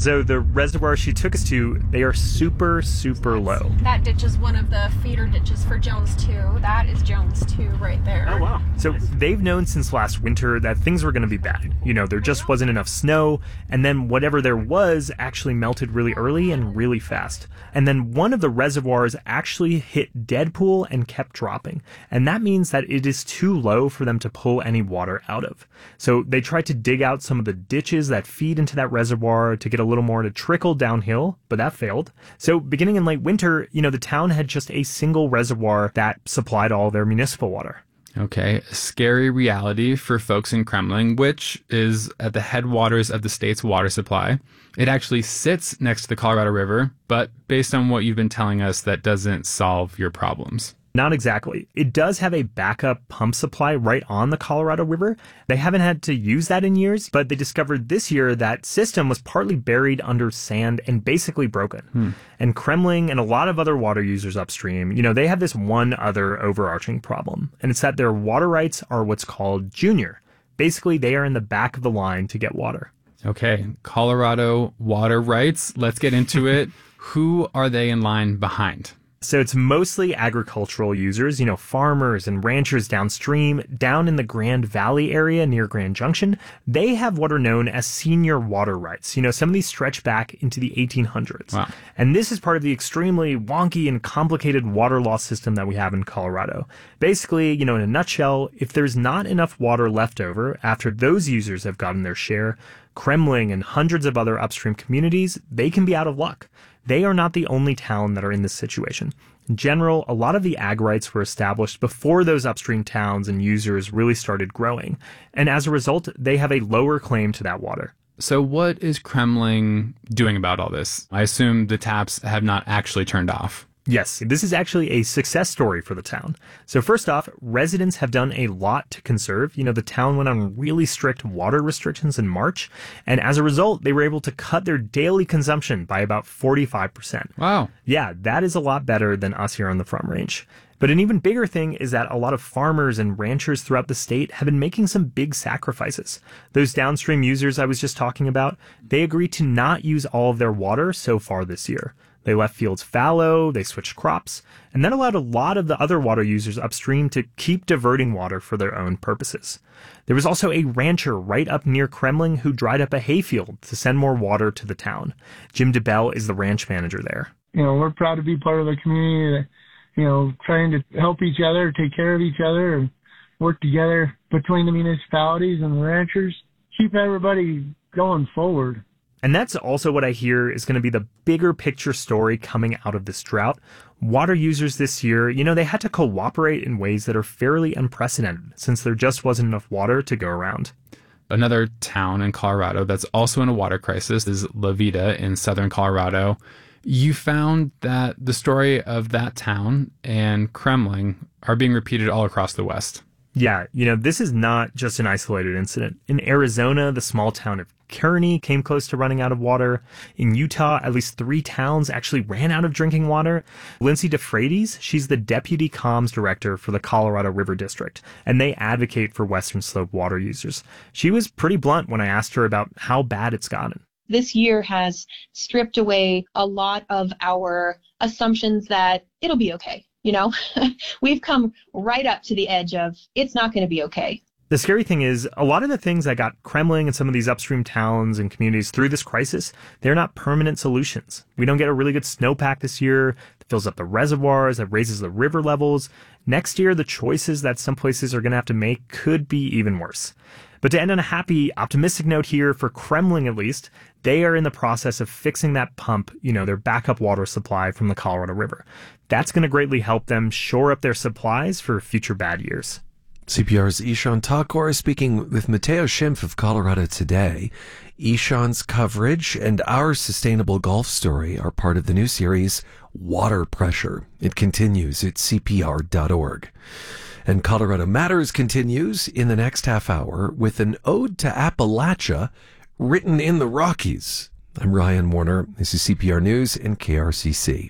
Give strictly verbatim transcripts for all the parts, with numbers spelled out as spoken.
So the reservoir she took us to, they are super, super low. That ditch is one of the feeder ditches for Jones two. That is Jones two right there. Oh, wow. So nice. They've known since last winter that things were going to be bad. You know, there just wasn't enough snow, and then whatever there was actually melted really early and really fast. And then one of the reservoirs actually hit dead pool and kept dropping. And that means that it is too low for them to pull any water out of. So they tried to dig out some of the ditches that feed into that reservoir to get a little more to trickle downhill, but that failed. So beginning in late winter, you know, the town had just a single reservoir that supplied all their municipal water. Okay, a scary reality for folks in Kremling, which is at the headwaters of the state's water supply. It actually sits next to the Colorado River, but based on what you've been telling us, that doesn't solve your problems. Not exactly. It does have a backup pump supply right on the Colorado River. They haven't had to use that in years, but they discovered this year that system was partly buried under sand and basically broken. Hmm. And Kremling and a lot of other water users upstream, you know, they have this one other overarching problem, and it's that their water rights are what's called junior. Basically, they are in the back of the line to get water. Okay, Colorado water rights. Let's get into it. Who are they in line behind? So it's mostly agricultural users, you know, farmers and ranchers downstream, down in the Grand Valley area near Grand Junction. They have what are known as senior water rights. You know, some of these stretch back into the eighteen hundreds. Wow. And this is part of the extremely wonky and complicated water law system that we have in Colorado. Basically, you know, in a nutshell, if there's not enough water left over after those users have gotten their share, Kremling and hundreds of other upstream communities, they can be out of luck. They are not the only town that are in this situation. In general, a lot of the ag rights were established before those upstream towns and users really started growing. And as a result, they have a lower claim to that water. So what is Kremling doing about all this? I assume the taps have not actually turned off. Yes, this is actually a success story for the town. So first off, residents have done a lot to conserve. You know, the town went on really strict water restrictions in March, and as a result, they were able to cut their daily consumption by about forty-five percent. Wow. Yeah, that is a lot better than us here on the Front Range. But an even bigger thing is that a lot of farmers and ranchers throughout the state have been making some big sacrifices. Those downstream users I was just talking about, they agreed to not use all of their water so far this year. They left fields fallow, they switched crops, and that allowed a lot of the other water users upstream to keep diverting water for their own purposes. There was also a rancher right up near Kremling who dried up a hayfield to send more water to the town. Jim DeBell is the ranch manager there. You know, we're proud to be part of a community that, you know, trying to help each other, take care of each other, and work together between the municipalities and the ranchers, keep everybody going forward. And that's also what I hear is going to be the bigger picture story coming out of this drought. Water users this year, you know, they had to cooperate in ways that are fairly unprecedented since there just wasn't enough water to go around. Another town in Colorado that's also in a water crisis is La Vida in southern Colorado. You found that the story of that town and Kremling are being repeated all across the West. Yeah, you know, this is not just an isolated incident. In Arizona, the small town of Kearney came close to running out of water. In Utah, at least three towns actually ran out of drinking water. Lindsay DeFreitas, she's the deputy comms director for the Colorado River District, and they advocate for Western Slope water users. She was pretty blunt when I asked her about how bad it's gotten. This year has stripped away a lot of our assumptions that it'll be okay. You know, we've come right up to the edge of it's not going to be okay. The scary thing is, a lot of the things that got Kremling and some of these upstream towns and communities through this crisis, they're not permanent solutions. We don't get a really good snowpack this year that fills up the reservoirs, that raises the river levels. Next year, the choices that some places are going to have to make could be even worse. But to end on a happy, optimistic note here, for Kremling at least, they are in the process of fixing that pump, you know, their backup water supply from the Colorado River. That's going to greatly help them shore up their supplies for future bad years. C P R's Ishan Thakur speaking with Matteo Schimpf of Colorado Today. Ishan's coverage and our sustainable golf story are part of the new series, Water Pressure. It continues at C P R dot org. And Colorado Matters continues in the next half hour with an ode to Appalachia written in the Rockies. I'm Ryan Warner. This is C P R News and K R C C.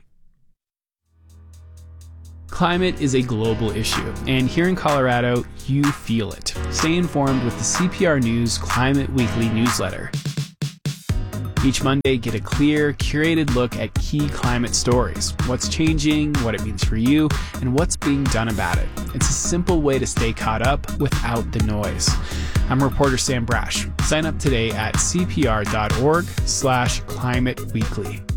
Climate is a global issue, and here in Colorado, you feel it. Stay informed with the C P R News Climate Weekly newsletter. Each Monday, get a clear, curated look at key climate stories, what's changing, what it means for you, and what's being done about it. It's a simple way to stay caught up without the noise. I'm reporter Sam Brash. Sign up today at c p r dot org slash climate weekly.